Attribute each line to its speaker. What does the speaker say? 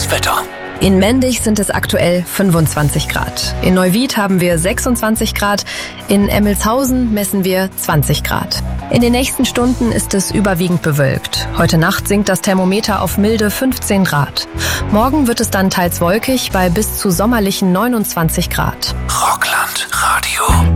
Speaker 1: Das Wetter.
Speaker 2: In Mendig sind es aktuell 25 Grad. In Neuwied haben wir 26 Grad. In Emmelshausen messen wir 20 Grad. In den nächsten Stunden ist es überwiegend bewölkt. Heute Nacht sinkt das Thermometer auf milde 15 Grad. Morgen wird es dann teils wolkig bei bis zu sommerlichen 29 Grad.
Speaker 1: Rockland.